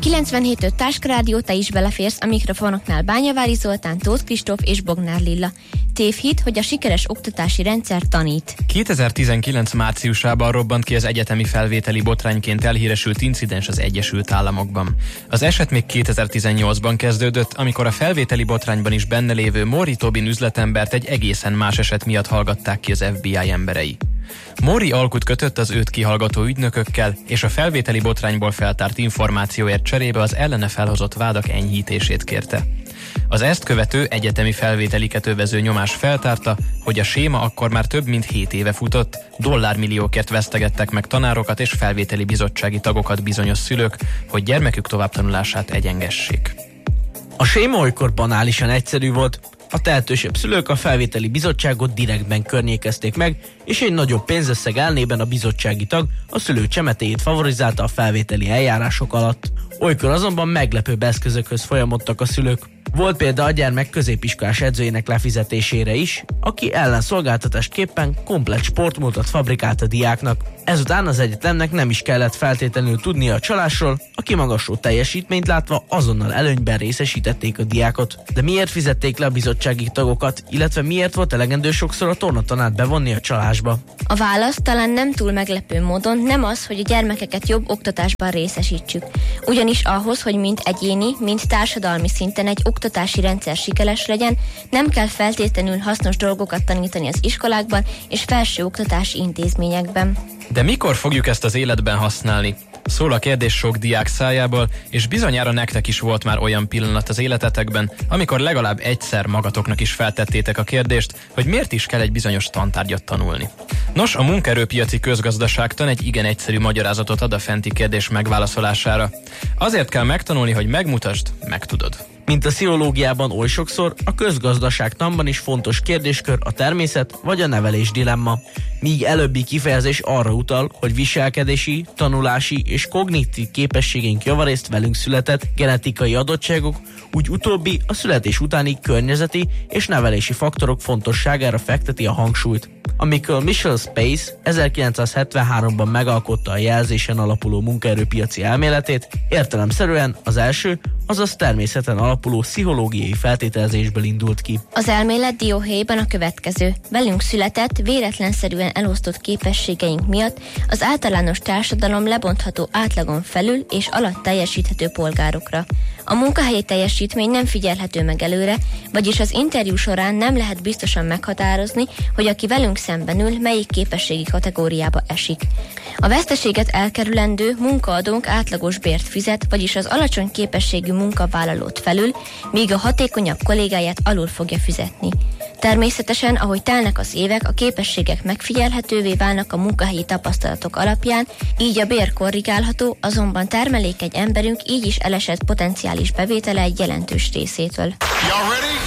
97.5 Táskarádió, te is beleférsz, a mikrofonoknál Bányavári Zoltán, Tóth Kristóf és Bognár Lilla. Tévhit, hogy a sikeres oktatási rendszer tanít. 2019 márciusában robbant ki az egyetemi felvételi botrányként elhíresült incidens az Egyesült Államokban. Az eset még 2018-ban kezdődött, amikor a felvételi botrányban is benne lévő Maury Tobin üzletembert egy egészen más eset miatt hallgatták ki az FBI emberei. Maury alkut kötött az őt kihallgató ügynökökkel, és a felvételi botrányból feltárt információért cserébe az ellene felhozott vádak enyhítését kérte. Az ezt követő egyetemi felvételiket övező nyomás feltárta, hogy a séma akkor már több mint 7 éve futott, dollármilliókért vesztegettek meg tanárokat és felvételi bizottsági tagokat bizonyos szülők, hogy gyermekük továbbtanulását egyengessék. A séma olykor banálisan egyszerű volt. A tehetősebb szülők a felvételi bizottságot direktben környékezték meg, és egy nagyobb pénzösszeg ellenében a bizottsági tag a szülő csemetéjét favorizálta a felvételi eljárások alatt. Olykor azonban meglepőbb eszközökhöz folyamodtak a szülők. Volt példa a gyermek középiskolás edzőjének lefizetésére is, aki ellenszolgáltatásképpen komplett sportmúltat fabrikált a diáknak. Ezután az egyetemnek nem is kellett feltétlenül tudnia a csalásról, a kimagasló teljesítményt látva azonnal előnyben részesítették a diákot. De miért fizették le a bizottsági tagokat, illetve miért volt elegendő sokszor a tornatanát bevonni a csalásba? A válasz talán nem túl meglepő módon nem az, hogy a gyermekeket jobb oktatásban részesítsük. Ugyanis ahhoz, hogy mind egyéni, mind társadalmi szinten egy oktatási rendszer sikeres legyen, nem kell feltétlenül hasznos dolgokat tanítani az iskolákban és felsőoktatási intézményekben. De mikor fogjuk ezt az életben használni? Szól a kérdés sok diák szájából, és bizonyára nektek is volt már olyan pillanat az életetekben, amikor legalább egyszer magatoknak is feltettétek a kérdést, hogy miért is kell egy bizonyos tantárgyat tanulni. Nos, a munkaerőpiaci közgazdaságtan egy igen egyszerű magyarázatot ad a fenti kérdés megválaszolására. Azért kell megtanulni, hogy megmutasd, megtudod. Mint a pszichológiában oly sokszor, a közgazdaságtanban is fontos kérdéskör a természet vagy a nevelés dilemma. Míg előbbi kifejezés arra utal, hogy viselkedési, tanulási és kognitív képességeink javarészt velünk született genetikai adottságok, úgy utóbbi a születés utáni környezeti és nevelési faktorok fontosságára fekteti a hangsúlyt. Amikor Michel Space 1973-ban megalkotta a jelzésen alapuló munkaerőpiaci elméletét, értelemszerűen az első, azaz természeten alapuló pszichológiai feltételezésből indult ki. Az elmélet dióhéjban a következő: velünk született, véletlenszerűen elosztott képességeink miatt az általános társadalom lebontható átlagon felül és alatt teljesíthető polgárokra. A munkahelyi teljesítmény nem figyelhető meg előre, vagyis az interjú során nem lehet biztosan meghatározni, hogy aki velünk szemben ül, melyik képességi kategóriába esik. A veszteséget elkerülendő munkaadónk átlagos bért fizet, vagyis az alacsony képességű munkavállalót felül, míg a hatékonyabb kollégáját alul fogja fizetni. Természetesen, ahogy telnek az évek, a képességek megfigyelhetővé válnak a munkahelyi tapasztalatok alapján, így a bér korrigálható, azonban termelékeny emberünk így is elesett potenciális bevétele egy jelentős részétől.